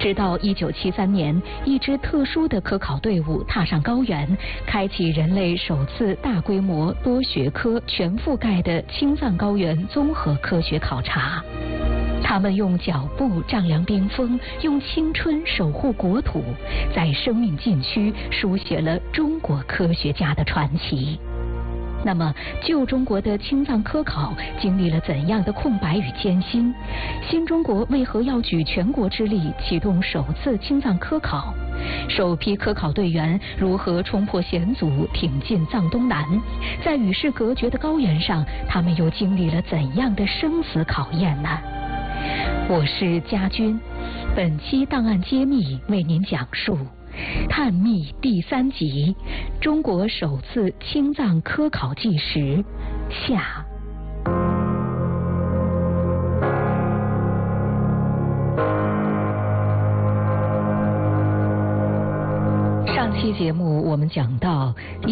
直到1973年，一支特殊的科考队伍踏上高原，开启人类首次大规模、多学科、全覆盖的青藏高原综合科学考察。他们用脚步丈量冰峰，用青春守护国土，在生命禁区书写了中国科学家的传奇。那么，旧中国的青藏科考经历了怎样的空白与艰辛？新中国为何要举全国之力启动首次青藏科考？首批科考队员如何冲破险阻，挺进藏东南？在与世隔绝的高原上，他们又经历了怎样的生死考验呢？我是家军，本期档案揭秘为您讲述探秘第3集：中国首次青藏科考纪实下。上期节目我们讲到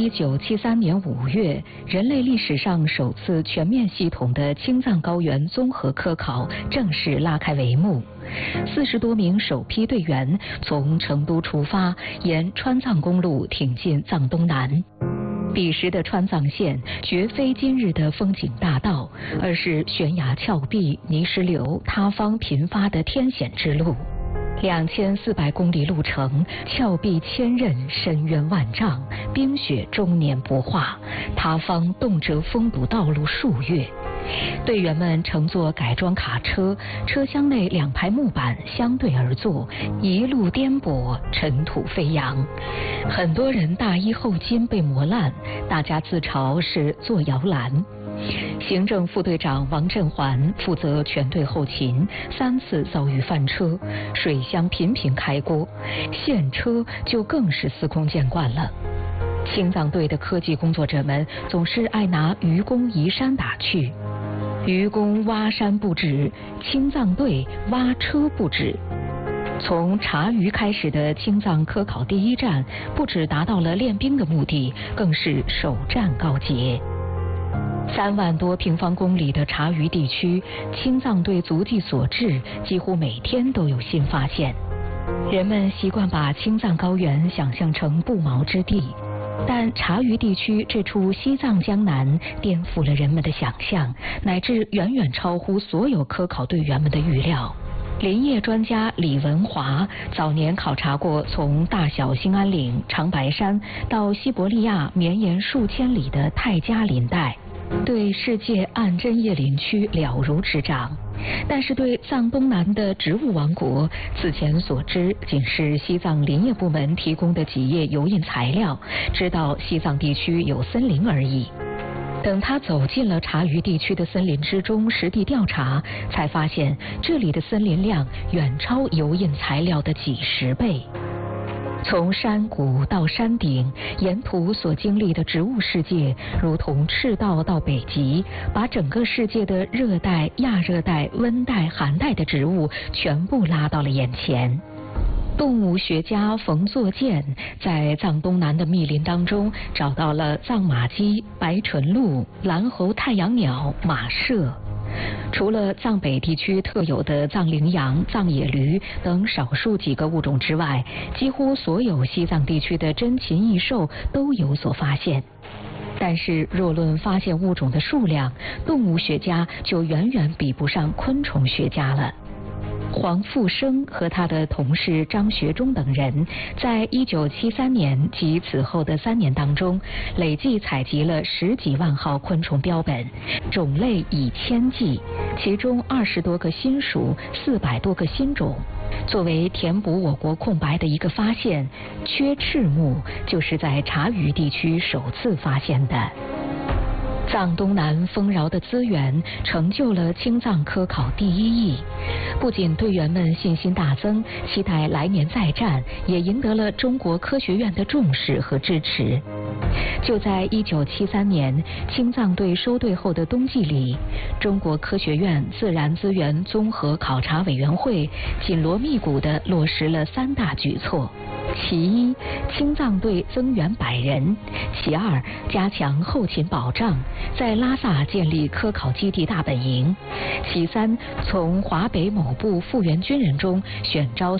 ，1973年5月，人类历史上首次全面系统的青藏高原综合科考正式拉开帷幕。40多名首批队员从成都出发，沿川藏公路挺进藏东南。彼时的川藏线绝非今日的风景大道，而是悬崖峭壁、泥石流、塌方频发的天险之路。2400公里路程，峭壁千仞，深渊万丈，冰雪终年不化，塌方动辄封堵道路数月。队员们乘坐改装卡车，车厢内2排木板相对而坐，一路颠簸，尘土飞扬。很多人大衣后襟被磨烂，大家自嘲是坐摇篮。行政副队长王振环负责全队后勤，3次遭遇翻车，水箱频频开锅，现车就更是司空见惯了。青藏队的科技工作者们总是爱拿愚公移山打趣，愚公挖山不止，青藏队挖车不止。从察隅开始的青藏科考第1站，不只达到了练兵的目的，更是首战告捷。3万多平方公里的察隅地区，青藏队足迹所至，几乎每天都有新发现。人们习惯把青藏高原想象成不毛之地，但察隅地区这处西藏江南颠覆了人们的想象，乃至远远超乎所有科考队员们的预料。林业专家李文华早年考察过从大小兴安岭、长白山到西伯利亚绵延数千里的泰加林带，对世界暗针叶林区了如指掌。但是对藏东南的植物王国，此前所知仅是西藏林业部门提供的几页油印材料，知道西藏地区有森林而已。等他走进了察隅地区的森林之中，实地调查，才发现这里的森林量远超油印材料的几10倍。从山谷到山顶，沿途所经历的植物世界，如同赤道到北极，把整个世界的热带、亚热带、温带、寒带的植物全部拉到了眼前。动物学家冯作健在藏东南的密林当中找到了藏马鸡、白唇鹿、蓝喉太阳鸟、马麝。除了藏北地区特有的藏羚羊、藏野驴等少数几个物种之外，几乎所有西藏地区的珍禽异兽都有所发现。但是若论发现物种的数量，动物学家就远远比不上昆虫学家了。黄复生和他的同事张学忠等人，在1973年及此后的3年当中，累计采集了10几万号昆虫标本，种类以千计，其中20多个新属，400多个新种。作为填补我国空白的一个发现，缺翅目就是在察隅地区首次发现的。藏东南丰饶的资源成就了青藏科考第1役，不仅队员们信心大增，期待来年再战，也赢得了中国科学院的重视和支持。就在1973年青藏队收队后的冬季里，中国科学院自然资源综合考察委员会紧锣密鼓地落实了3大举措。其一，青藏队增援100人；其二，加强后勤保障，在拉萨建立科考基地大本营；其三，从华北某部复员军人中选招